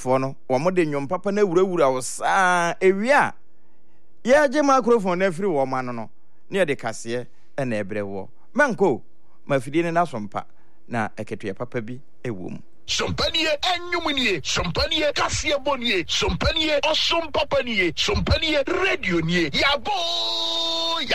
for no wo de nwom papa na wurawura wo saa ewia ya je microphone na free wo ma no ne de kase na ebre wo manko mafidie ne na sompa na eketua papa bi ewom Champagne enyumunie, champagne kasia bonie, champagne osum papanie, champagne radio nie. Yabo!